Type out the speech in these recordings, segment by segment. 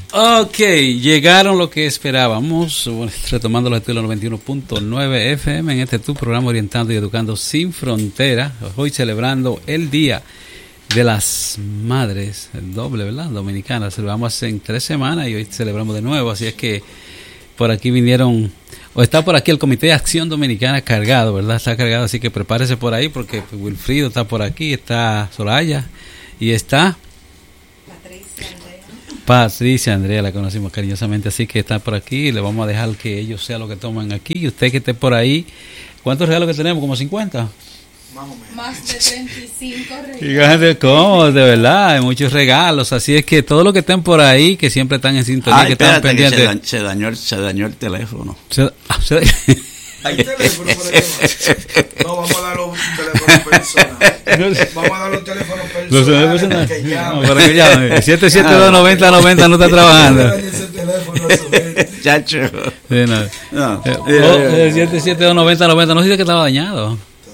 Ok, llegaron lo que esperábamos, retomando los estilos 91.9 FM en este tu programa Orientando y Educando Sin Fronteras, hoy celebrando el Día de las Madres, el doble, ¿verdad? Dominicanas, celebramos hace 3 semanas y hoy celebramos de nuevo, así es que por aquí vinieron, o está por aquí el Comité de Acción Dominicana cargado, ¿verdad? Está cargado, así que prepárese por ahí porque Wilfrido está por aquí, está Soraya y está Patricia Andrea, la conocimos cariñosamente, así que está por aquí, le vamos a dejar que ellos sean lo que toman aquí, y usted que esté por ahí, ¿cuántos regalos que tenemos? ¿Como 50? Más o menos. Más de 35 regalos. ¿Cómo? De verdad, hay muchos regalos, así es que todos los que estén por ahí, que siempre están en sintonía, que están pendientes. Que se dañó el teléfono. Hay teléfono por el no, vamos a dar un teléfono personal. Vamos a dar un teléfono personal. Que llame. Para que llame. 772-9090 no está trabajando. Chacho. Sí, no. 772-9090 no dice que estaba dañado.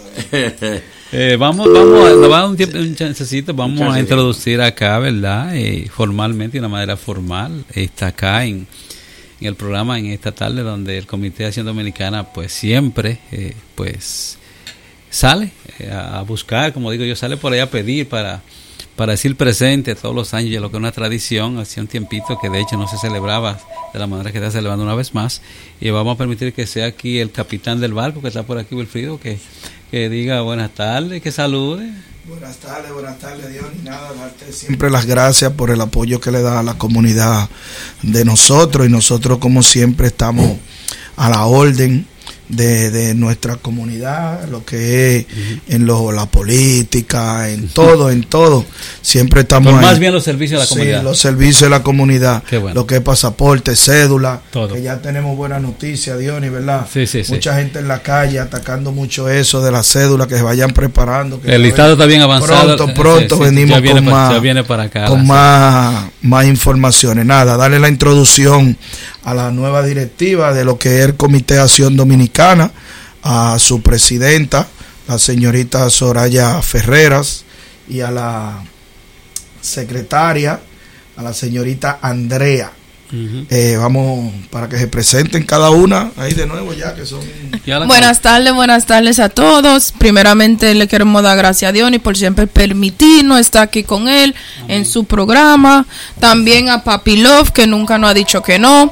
Vamos a dar un chancecito, vamos a introducir acá, ¿verdad? Formalmente, de una manera formal, está acá en el programa en esta tarde, donde el Comité de Acción Dominicana pues siempre pues sale a buscar, como digo yo, sale por ahí a pedir para decir presente todos los años, ya lo que es una tradición, hacía un tiempito que de hecho no se celebraba de la manera que está celebrando una vez más, y vamos a permitir que sea aquí el capitán del barco que está por aquí, Wilfrido, que diga buenas tardes, que salude. Buenas tardes, Dios, y nada, darte siempre las gracias por el apoyo que le da a la comunidad de nosotros, y nosotros como siempre estamos a la orden de nuestra comunidad, lo que es en la política, en todo, siempre estamos ahí. Más bien los servicios de la comunidad. Sí, los servicios de la comunidad, bueno. Lo que es pasaporte, cédula, todo. Que ya tenemos buenas noticias, Diony, ¿verdad? Sí. Mucha gente en la calle atacando mucho eso de la cédula, que se vayan preparando. Que el listado está bien avanzado. Pronto venimos con más informaciones. Nada, darle la introducción a la nueva directiva de lo que es el Comité de Acción Dominicana, a su presidenta, la señorita Soraya Ferreras, y a la secretaria, a la señorita Andrea. Vamos para que se presenten cada una ahí de nuevo, ya que son. Buenas tardes a todos. Primeramente le queremos dar gracias a Diony por siempre permitirnos estar aquí con él. Amén. En su programa. También a Papi Love, que nunca nos ha dicho que no.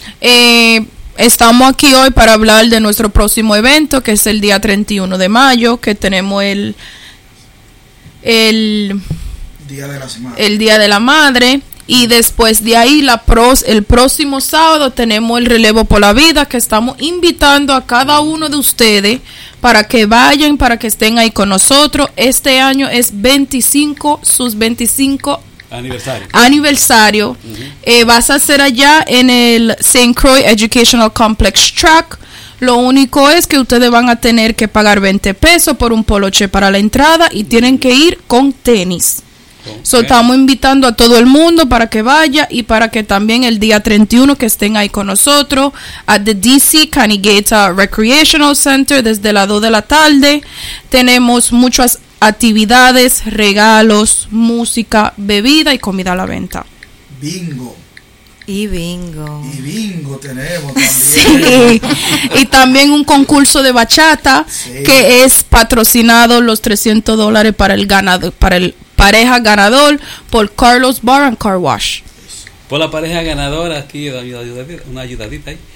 Estamos aquí hoy para hablar de nuestro próximo evento, que es el día 31 de mayo, que tenemos el Día de la Madre. Y después de ahí, el próximo sábado tenemos el Relevo por la Vida, que estamos invitando a cada uno de ustedes para que vayan, para que estén ahí con nosotros. Este año es sus 25 aniversario. Vas a ser allá en el St. Croix Educational Complex Track. Lo único es que ustedes van a tener que pagar 20 pesos por un poloche para la entrada y tienen que ir con tenis. So, estamos invitando a todo el mundo para que vaya, y para que también el día 31 que estén ahí con nosotros at the DC Canigata Recreational Center desde las 2 de la tarde. Tenemos muchas actividades, regalos, música, bebida y comida a la venta. Bingo tenemos también. Sí, y también un concurso de bachata, que es patrocinado los $300 para el ganador, para el pareja ganador, por Carlos Bar and Car Wash. Por la pareja ganadora, aquí una ayudadita ahí.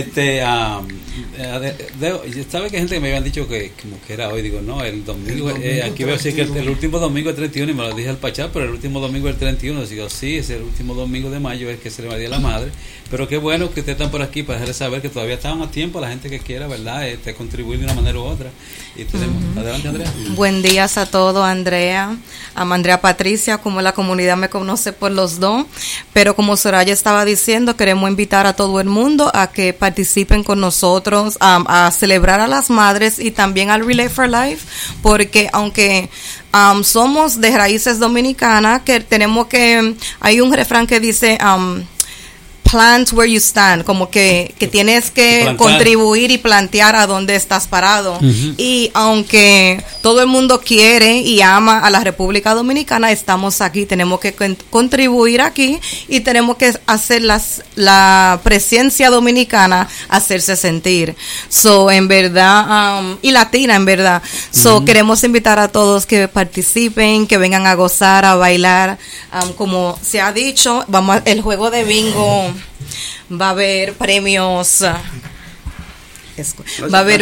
¿Sabe que hay gente que me habían dicho que como que era hoy? Digo, no, el domingo, aquí veo sí, que el último domingo es 31, y me lo dije al Pachá, pero el último domingo es el 31. Digo, sí, es el último domingo de mayo, es que se le va a Día de la Madre. Pero qué bueno que ustedes están por aquí para dejarles saber que todavía estamos a tiempo, la gente que quiera, ¿verdad? Contribuir de una manera u otra. Y tenemos, adelante, Andrea. Buen día a todos, Andrea. A Andrea Patricia, como la comunidad me conoce por los dos. Pero como Soraya estaba diciendo, queremos invitar a todo el mundo a que participen con nosotros a celebrar a las madres, y también al Relay for Life, porque aunque somos de raíces dominicanas, que tenemos que, hay un refrán que dice plant where you stand, como que tienes que contribuir y plantear a dónde estás parado. Y aunque todo el mundo quiere y ama a la República Dominicana, estamos aquí, tenemos que contribuir aquí y tenemos que hacer la presencia dominicana hacerse sentir. So, en verdad, y latina, en verdad. So, queremos invitar a todos que participen, que vengan a gozar, a bailar. Como se ha dicho, el juego de bingo va a haber premios. Va a haber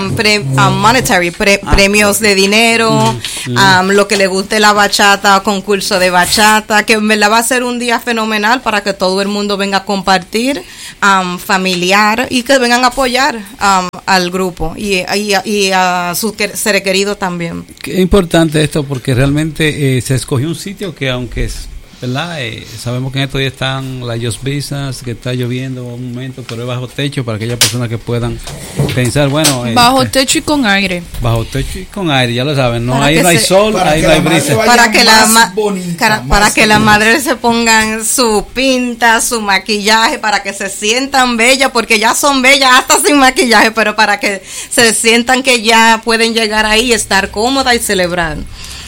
premios de dinero, lo que le guste la bachata, concurso de bachata, que en verdad va a ser un día fenomenal para que todo el mundo venga a compartir, familiar, y que vengan a apoyar al grupo y a sus seres queridos también. Qué importante esto, porque realmente se escogió un sitio que, aunque es ¿verdad? Sabemos que en estos días están las lloviznas, que está lloviendo un momento, pero es bajo techo para aquellas personas que puedan pensar, bueno, bajo techo y con aire. Bajo techo y con aire, ya lo saben, no, ahí no hay sol, ahí no hay brisa. Para que las madres se pongan su pinta, su maquillaje, para que se sientan bellas, porque ya son bellas hasta sin maquillaje, pero para que se sientan que ya pueden llegar ahí, estar cómoda y celebrar.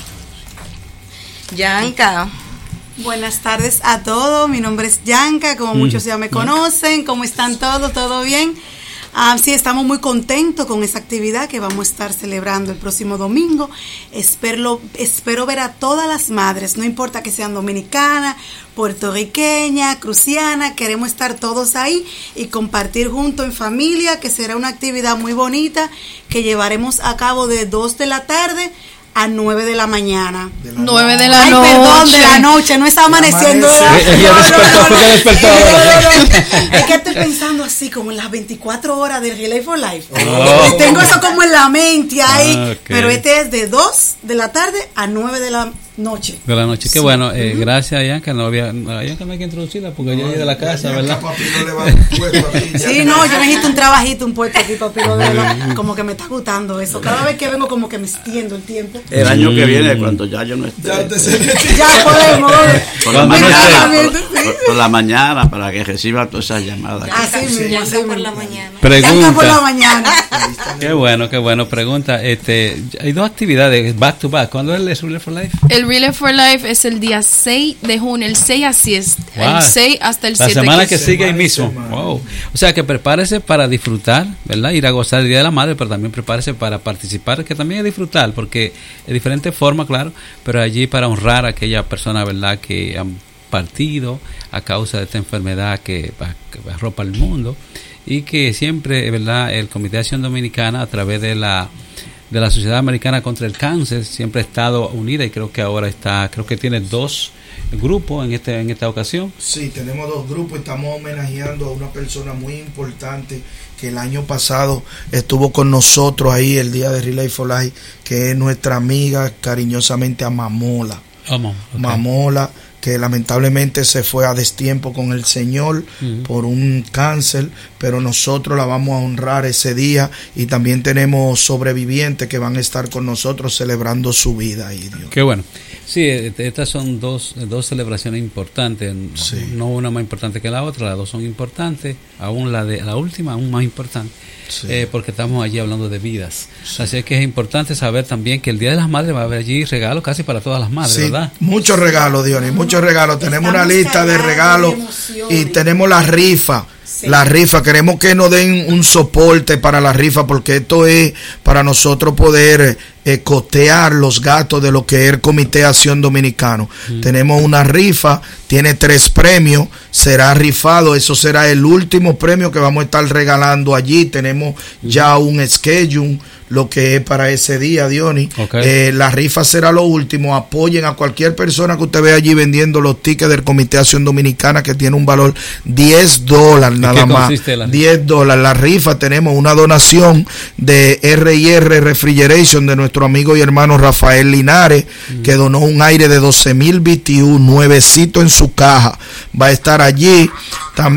Yanka. Buenas tardes a todos, mi nombre es Yanka, como muchos ya me conocen. ¿Cómo están todos? ¿Todo bien? Sí, estamos muy contentos con esa actividad que vamos a estar celebrando el próximo domingo. Espero ver a todas las madres, no importa que sean dominicanas, puertorriqueñas, crucianas, queremos estar todos ahí y compartir juntos en familia, que será una actividad muy bonita que llevaremos a cabo de 2 de la tarde a 9 de la mañana. 9 de la noche. Perdón, de la noche, no está amaneciendo. Es que estoy pensando así, como en las 24 horas del Relay for Life. Tengo eso como en la mente ahí. Pero este es de 2 de la tarde a 9 de la noche. De la noche, qué bueno. Gracias a Yanka, Yanka no hay que introducirla porque ella es de la casa, ¿verdad? Sí, no, yo necesito un trabajito, un puesto aquí, papi, como que me está gustando eso. Cada vez que vengo como que me extiendo el tiempo. El año que viene, cuando ya yo no esté, ya podemos por la mañana, para que reciba todas esas llamadas. Así mismo, por la mañana. Pregunta. Por la mañana. Qué bueno. Pregunta, hay 2 actividades back to back. ¿Cuándo es el Relay for Life? El Relay for Life es el día 6 de junio, el 6 así es, el 6 hasta el 7. La semana que sigue ahí mismo. Wow. O sea, que prepárese para disfrutar, ¿verdad? Ir a gozar el Día de la Madre, pero también prepárese para participar, que también es disfrutar, porque de diferentes formas, claro, pero allí para honrar a aquella persona, ¿verdad?, que han partido a causa de esta enfermedad que arropa el mundo, y que siempre, ¿verdad?, el Comité de Acción Dominicana, a través de la Sociedad Americana contra el Cáncer, siempre ha estado unida, y creo que tiene 2 grupos en esta ocasión. Sí, tenemos 2 grupos y estamos homenajeando a una persona muy importante que el año pasado estuvo con nosotros ahí el día de Relay for Life, que es nuestra amiga cariñosamente a Mamola. Mamola, que lamentablemente se fue a destiempo con el Señor por un cáncer, pero nosotros la vamos a honrar ese día, y también tenemos sobrevivientes que van a estar con nosotros celebrando su vida ahí, Dios. Qué bueno. Sí, estas son dos celebraciones importantes, sí. No una más importante que la otra, las 2 son importantes, aún la última aún más importante, sí. Porque estamos allí hablando de vidas, sí. Así que es importante saber también que el Día de las Madres va a haber allí regalos casi para todas las madres, sí, ¿verdad? Muchos regalos, Dionis, muchos regalos, tenemos una lista de regalos y tenemos la rifa. Sí. La rifa, queremos que nos den un soporte para la rifa, porque esto es para nosotros poder costear los gastos de lo que es el Comité de Acción Dominicano. Tenemos una rifa, tiene 3 premios, será rifado, eso será el último premio que vamos a estar regalando allí. Tenemos ya un schedule, lo que es para ese día, Diony. La rifa será lo último. Apoyen a cualquier persona que usted vea allí vendiendo los tickets del Comité de Acción Dominicana, que tiene un valor $10 nada más. $10. La rifa, tenemos una donación de R&R Refrigeration de nuestro amigo y hermano Rafael Linares, que donó un aire de 12,000 BTU nuevecito en su caja. Va a estar allí.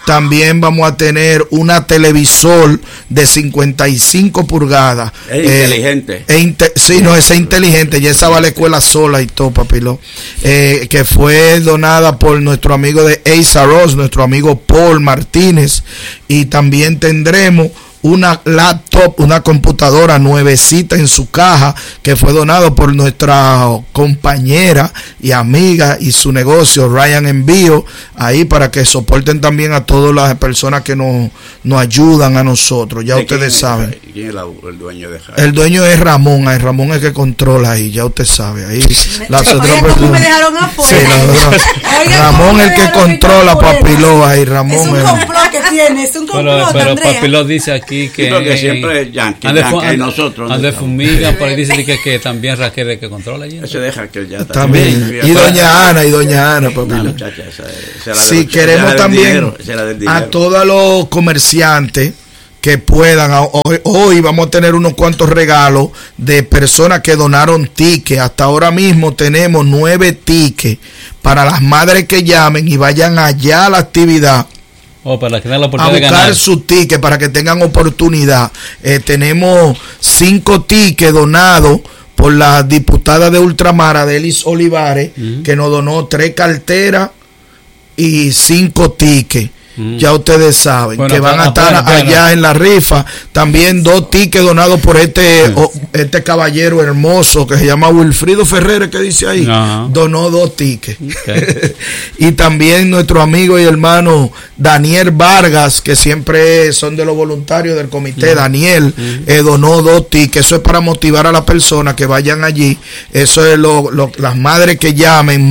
También vamos a tener una televisor de 55 pulgadas. Es inteligente. Sí, no, esa es inteligente. Ya esa va a la escuela sola y todo, papilo. Que fue donada por nuestro amigo de Asa Ross, nuestro amigo Paul Martínez. Y también tendremos una laptop, una computadora nuevecita en su caja, que fue donado por nuestra compañera y amiga y su negocio Ryan Envío, ahí para que soporten también a todas las personas que nos ayudan a nosotros. Ya ustedes saben. ¿Quién es el dueño de Jaime? El dueño es Ramón, Ramón es el que controla ahí, ya usted sabe. Ahí las otras personas. ¿Cómo me dejaron afuera? Sí, Ramón es el que controla Papiló ahí, Ramón. Es un complot que tiene, es un complot. Pero Papiló dice aquí que porque siempre Yankee y nosotros Ande fumigan, por ahí dice que también Raquel es que controla allí. Eso deja que ya también. Y doña Ana, Papiló. Si queremos también a todos los comerciantes que puedan, hoy vamos a tener unos cuantos regalos de personas que donaron tickets. Hasta ahora mismo tenemos 9 tickets para las madres que llamen y vayan allá a la actividad. Para que tengan la a oportunidad buscar de ganar su ticket para que tengan oportunidad. Tenemos 5 tickets donados por la diputada de Ultramar, Adelis Olivares, que nos donó 3 carteras y 5 tickets. Ya ustedes saben que van a estar allá en la rifa. También 2 tickets donados por este caballero hermoso que se llama Wilfrido Ferrer, que dice ahí. Donó 2 tickets. Y también nuestro amigo y hermano Daniel Vargas, que siempre son de los voluntarios del comité. Daniel donó 2 tickets. Eso es para motivar a las personas que vayan allí. Eso es las madres que llamen,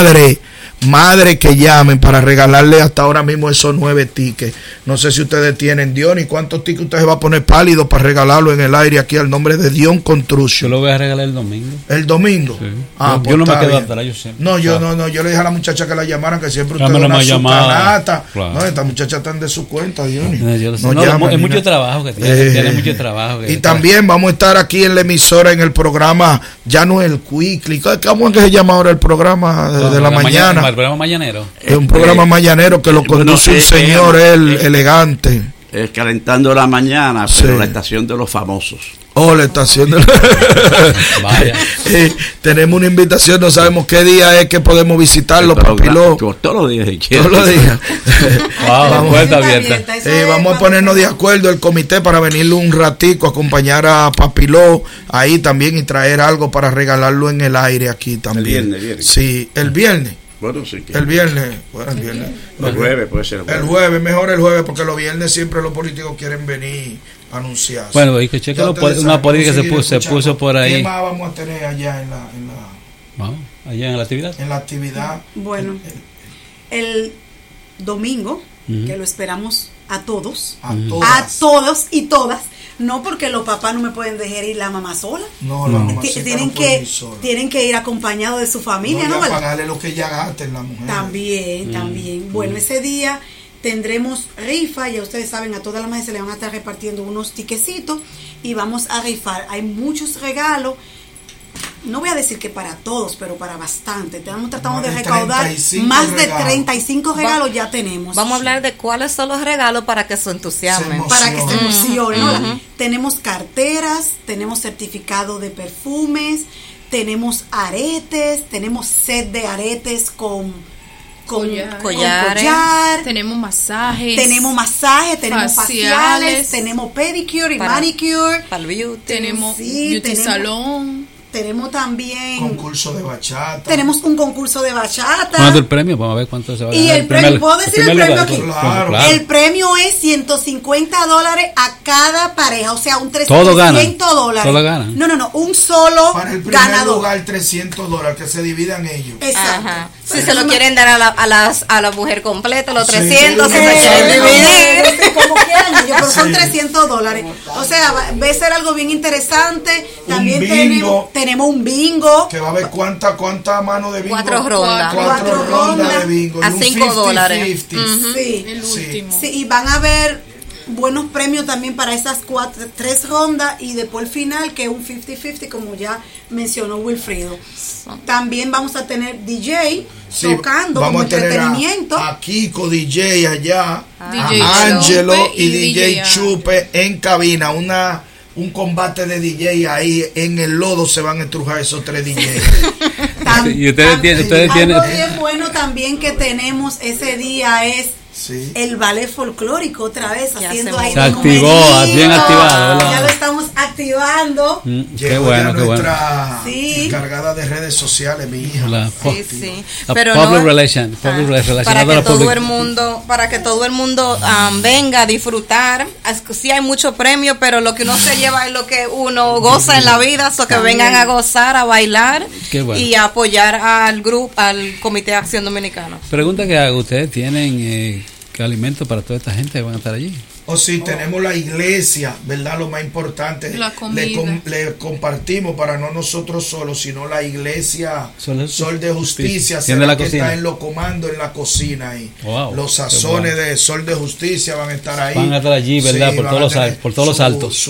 madre que llamen para regalarle hasta ahora mismo esos 9 tickets. No sé si ustedes tienen, Dion, y cuántos tickets usted se va a poner pálido para regalarlo en el aire aquí al nombre de Dion Construction. Yo lo voy a regalar el domingo. ¿El domingo? Sí. Pues yo no me quedo atrás, yo siempre. No, yo le dije a la muchacha que la llamaran, que siempre usted dona su canasta. Claro. No, esta muchacha está de su cuenta, Dion. Es mucho trabajo que tiene mucho trabajo. Y también vamos a estar aquí en la emisora en el programa, ya no el Quickly. ¿Cómo es que se llama ahora el programa de la mañana? El programa mañanero. Es un programa mañanero que lo conduce un señor elegante. Es Calentando la Mañana, pero la estación de los famosos. La estación de Vaya. Tenemos una invitación, no sabemos qué día es que podemos visitarlo, Papiló. Todos los días. Todos los días. Wow, puerta abierta. Vamos a ponernos de acuerdo el comité para venirle un ratico, acompañar a Papiló ahí también y traer algo para regalarlo en el aire aquí también. El viernes. Sí, el viernes. Bueno, sí que el viernes. El jueves puede ser. El jueves, mejor el jueves, porque los viernes siempre los políticos quieren venir a anunciarse. Bueno, y que cheque una política que se puso por ahí. ¿Qué más vamos a tener allá en la Vamos, allá en la actividad? En la actividad. Bueno, el domingo, que lo esperamos a todos. A todos y todas. No, porque los papás no me pueden dejar ir la mamá sola. No, la mamá tienen que ir acompañados de su familia, ¿no? Pagarle lo que ya gasten la mujer. También. Bueno, ese día tendremos rifa, ya ustedes saben, a todas las madres se le van a estar repartiendo unos tiquecitos y vamos a rifar. Hay muchos regalos. No voy a decir que para todos, pero para bastante. Tratamos de recaudar más de 35 regalos ya tenemos. Vamos a hablar de cuáles son los regalos para que se entusiasmen. Para que se emocionen. Tenemos carteras, tenemos certificado de perfumes, tenemos aretes, tenemos set de aretes con collar. Tenemos masajes. Tenemos faciales, tenemos pedicure y manicure. Para el beauty. Tenemos beauty salón. Tenemos también concurso de bachata. Tenemos un concurso de bachata. ¿Cuánto el premio? Vamos a ver cuánto se va a ganar. Y el premio, ¿puedo decir el premio aquí? Claro. El premio es $150 a cada pareja, o sea, un $300. ¿Todo ganan? No, un solo para el primer ganador. lugar $300 que se dividan ellos. Exacto. Ajá. Si se lo quieren dar a la mujer completa, los 300, si se quieren dividir. Como quieran ellos, pero son $300. O sea, va a ser algo bien interesante. También tenemos un bingo. Que va a ver cuánta mano de bingo. 4 rondas. 4 rondas de bingo. A $5. Sí, el último. Sí, y van a ver buenos premios también para esas 3 rondas y después el final, que es un 50-50, como ya mencionó Wilfrido. También vamos a tener DJ tocando como entretenimiento. A Kiko DJ allá, DJ a Angelo y DJ Chupe en cabina. Un combate de DJ ahí en el lodo, se van a estrujar esos 3 DJs. Y ustedes tienen algo bien bueno también que tenemos ese día es el ballet folclórico otra vez ya haciendo ahí. Se activó, bien activado, ¿verdad? Ya lo estamos activando. Qué bueno, qué bueno. Encargada de redes sociales, mi hija. Sí. Pero public relations, para que todo el mundo venga a disfrutar. Sí hay mucho premio, pero lo que uno se lleva es lo que uno goza en la vida, que vengan a gozar, a bailar y a apoyar al grupo, al Comité de Acción Dominicana. Pregunta que hago, ¿ustedes tienen qué alimentos para toda esta gente que van a estar allí? Sí, tenemos la iglesia, ¿verdad? Lo más importante. La comida. Le compartimos para no nosotros solos, sino la iglesia Sol de Justicia. Será que está en los comandos en la cocina ahí. Wow, los sazones de Sol de Justicia van a estar ahí. Van a estar allí, ¿verdad? Por todos los altos.